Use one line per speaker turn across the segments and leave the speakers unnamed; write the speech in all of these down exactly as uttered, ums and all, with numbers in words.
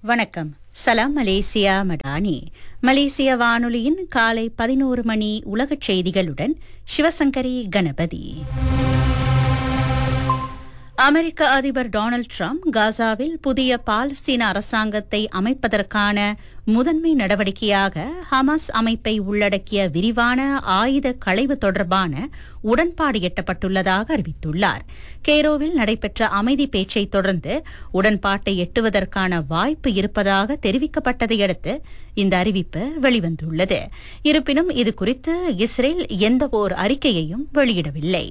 வணக்கம். சலாம் மலேசியா மடானி. மலேசிய வானொலியின் காலை பதினோரு மணி உலகச் செய்திகளுடன் சிவசங்கரி கணபதி. அமெரிக்க அதிபர் டொனால்ட் ட்ரம்ப் காசாவில் புதிய பாலஸ்தீன அரசாங்கத்தை அமைப்பதற்கான முதன்மை நடவடிக்கையாக ஹமாஸ் அமைப்பை உள்ளடக்கிய விரிவான ஆயுத களைவு தொடர்பான உடன்பாடு எட்டப்பட்டுள்ளதாக அறிவித்துள்ளார். கெய்ரோவில் நடைபெற்ற அமைதி பேச்சை தொடர்ந்து உடன்பாட்டை எட்டுவதற்கான வாய்ப்பு இருப்பதாக தெரிவிக்கப்பட்டதை அடுத்து இந்த அறிவிப்பு வெளிவந்துள்ளது. இருப்பினும் இதுகுறித்து இஸ்ரேல் எந்தவொரு அறிக்கையையும் வெளியிடவில்லை.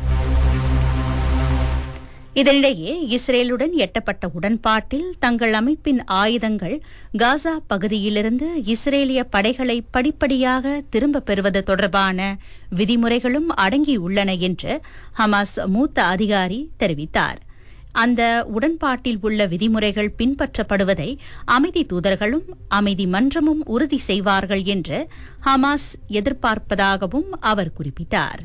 இதனிடையே இஸ்ரேலுடன் எட்டப்பட்ட உடன்பாட்டில் தங்கள் அமைப்பின் ஆயுதங்கள் காசா பகுதியிலிருந்து இஸ்ரேலிய படைகளை படிப்படியாக திரும்பப் பெறுவது தொடர்பான விதிமுறைகளும் அடங்கியுள்ளன என்று ஹமாஸ் மூத்த அதிகாரி தெரிவித்தார். அந்த உடன்பாட்டில் உள்ள விதிமுறைகள் பின்பற்றப்படுவதை அமைதி தூதர்களும் அமைதி மன்றமும் உறுதி செய்வார்கள் என்று ஹமாஸ் எதிர்பார்ப்பதாகவும் அவர் குறிப்பிட்டார்.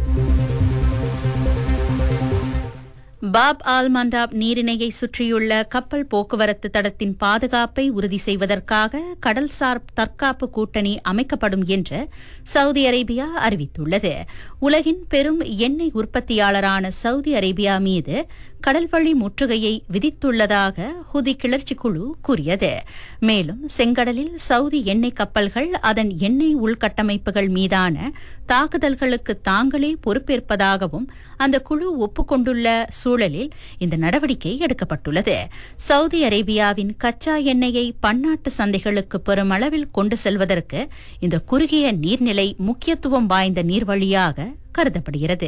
பாப் ஆல் மண்டாப் நீரிணையை சுற்றியுள்ள கப்பல் போக்குவரத்து தடத்தின் பாதுகாப்பை உறுதி செய்வதற்காக கடல்சார் தற்காப்பு கூட்டணி அமைக்கப்படும் என்று சவுதி அரேபியா அறிவித்துள்ளது. உலகின் பெரும் எண்ணெய் உற்பத்தியாளரான சவுதி அரேபியா மீது கடல்வழி முற்றுகையை விதித்துள்ளதாக ஹுதி கிளர்ச்சி குழு கூறியது. மேலும் செங்கடலில் சவுதி எண்ணெய் கப்பல்கள் அதன் எண்ணெய் உள்கட்டமைப்புகள் மீதான தாக்குதல்களுக்கு தாங்களே பொறுப்பேற்பதாகவும் அந்த குழு ஒப்புக்கொண்டுள்ள சூழலில் இந்த நடவடிக்கை எடுக்கப்பட்டுள்ளது. சவுதி அரேபியாவின் கச்சா எண்ணெயை பன்னாட்டு சந்தைகளுக்கு பெருமளவில் கொண்டு செல்வதற்கு இந்த குறுகிய நீர்நிலை முக்கியத்துவம் வாய்ந்த நீர்வழியாக கருதப்படுகிறது.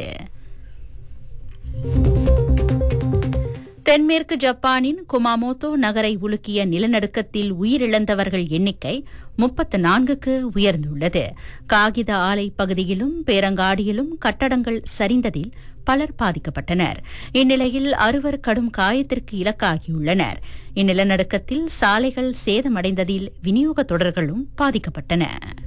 தென்மேற்கு ஜப்பானின் குமாமோட்டோ நகரை உலுக்கிய நிலநடுக்கத்தில் உயிரிழந்தவர்கள் எண்ணிக்கை முப்பத்து நான்குக்கு உயர்ந்துள்ளது. காகித ஆலை பகுதியிலும் பேரங்காடியிலும் கட்டடங்கள் சரிந்ததில் பலர் பாதிக்கப்பட்டனர். இந்நிலையில் அறுவர் கடும் காயத்திற்கு இலக்காகியுள்ளனர். இந்நிலநடுக்கத்தில் சாலைகள் சேதமடைந்ததில் விநியோக தொடர்களும் பாதிக்கப்பட்டன.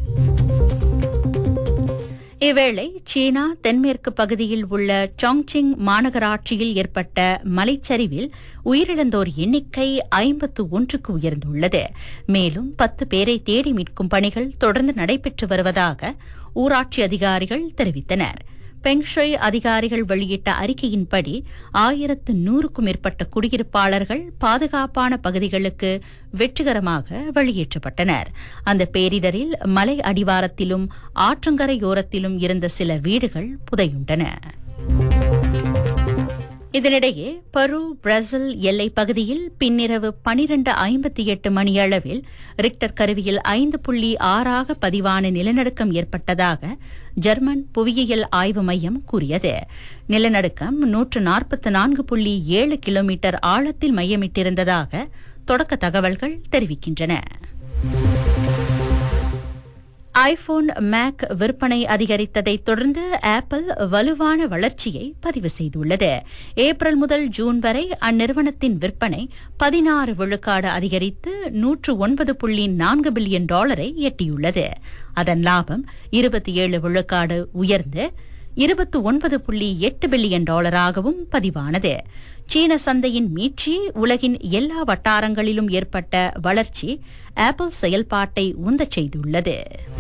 இவ்வேளை சீனா தென்மேற்கு பகுதியில் உள்ள சாங்சிங் மாநகராட்சியில் ஏற்பட்ட மலைச்சரிவில் உயிரிழந்தோர் எண்ணிக்கை ஐம்பத்து ஒன்றுக்கு உயர்ந்துள்ளது. மேலும் பத்து பேரை தேடி மீட்கும் பணிகள் தொடர்ந்து நடைபெற்று வருவதாக ஊராட்சி அதிகாரிகள் தெரிவித்தனர். பெங்ஷுய் அதிகாரிகள் வெளியிட்ட அறிக்கையின்படி ஆயிரத்து நூறுக்கும் மேற்பட்ட குடியிருப்பாளர்கள் பாதுகாப்பான பகுதிகளுக்கு வெற்றிகரமாக வெளியேற்றப்பட்டனர். அந்த பேரிடரில் மலை அடிவாரத்திலும் ஆற்றங்கரையோரத்திலும் இருந்த சில வீடுகள் புதையுண்டன. இதனிடையே பெரு பிரேசில் எல்லைப் பகுதியில் பின்னிரவு பனிரண்டு ஐம்பத்தி எட்டு மணியளவில் ரிக்டர் கருவியில் ஐந்து புள்ளி ஆறாக பதிவான நிலநடுக்கம் ஏற்பட்டதாக ஜெர்மன் புவியியல் ஆய்வு மையம் கூறியது. நிலநடுக்கம் நூற்று நாற்பத்தி நான்கு புள்ளி ஏழு கிலோமீட்டர் ஆழத்தில் மையமிட்டிருந்ததாக தொடக்க தகவல்கள் தெரிவிக்கின்றன. ஐபோன் மேக் விற்பனை அதிகரித்ததை தொடர்ந்து ஆப்பிள் வலுவான வளர்ச்சியை பதிவு செய்துள்ளது. ஏப்ரல் முதல் ஜூன் வரை அந்நிறுவனத்தின் விற்பனை பதினாறு விழுக்காடு அதிகரித்து நூற்று ஒன்பது புள்ளி நான்கு பில்லியன் டாலரை எட்டியுள்ளது. அதன் லாபம் இருபத்தி ஏழு விழுக்காடு உயர்ந்து இருபத்தி ஒன்பது புள்ளி எட்டு பில்லியன் டாலராகவும் பதிவானது. சீன சந்தையின் மீட்சி, உலகின் எல்லா வட்டாரங்களிலும் ஏற்பட்ட வளர்ச்சி ஆப்பிள் செயல்பாட்டை உந்தச் செய்துள்ளது.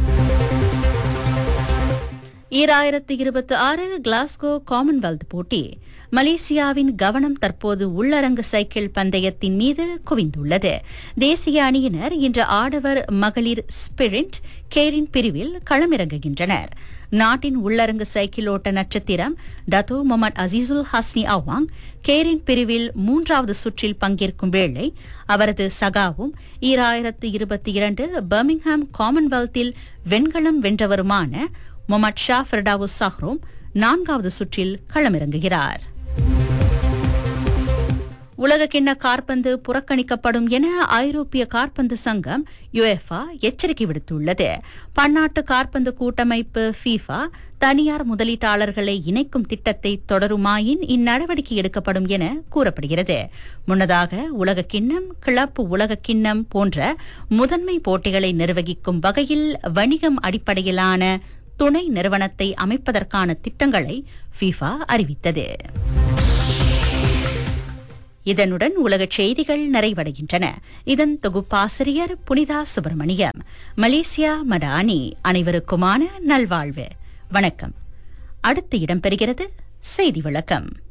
ஈராயிரத்து இருபத்தி ஆறு கிளாஸ்கோ காமன்வெல்த் போட்டி. மலேசியாவின் கவனம் தற்போது உள்ளரங்கு சைக்கிள் பந்தயத்தின் மீது குவிந்துள்ளது. தேசிய அணியினர் இன்று ஆடவர் மகளிர் ஸ்பிரிண்ட் கேரின் பிரிவில் களமிறங்குகின்றனர். நாட்டின் உள்ளரங்கு சைக்கிள் ஓட்ட நட்சத்திரம் Dato Mohammed Azizul Hasni among கேரின் பிரிவில் மூன்றாவது சுற்றில் பங்கேற்கும் வேளை அவரது சகாவும் ஈராயிரத்து இருபத்தி இரண்டு பர்மிங்ஹாம் காமன்வெல்த்தில் வெண்கலம் வென்றவருமான முகமது ஷா ஃபிர்டாவுஸ் சஹ்ரோம் நான்காவது சுற்றில் களமிறங்குகிறார். உலகக்கிண்ண காற்பந்து புறக்கணிக்கப்படும் என ஐரோப்பிய காற்பந்து சங்கம் யுஎஃபா எச்சரிக்கை விடுத்துள்ளது. பன்னாட்டு காற்பந்து கூட்டமைப்பு ஃபீஃபா தனியார் முதலீட்டாளர்களை இணைக்கும் திட்டத்தை தொடருமாயின் இந்நடவடிக்கை எடுக்கப்படும் என கூறப்படுகிறது. முன்னதாக உலகக்கிண்ணம், கிளப் உலகக்கிண்ணம் போன்ற முதன்மை போட்டிகளை நிர்வகிக்கும் வகையில் வணிகம் அடிப்படையிலான துணை நிறுவனத்தை அமைப்பதற்கான திட்டங்களை ஃபீஃபா அறிவித்தது. இதனுடன் உலகச் செய்திகள் நிறைவடைகின்றன. இதன் தொகுப்பாசிரியர் புனிதா சுப்பிரமணியம். மலேசியா மடானி. அனைவருக்குமான நல்வாழ்வு. வணக்கம். அடுத்து இடம்பெறுகிறது செய்தி விளக்கம்.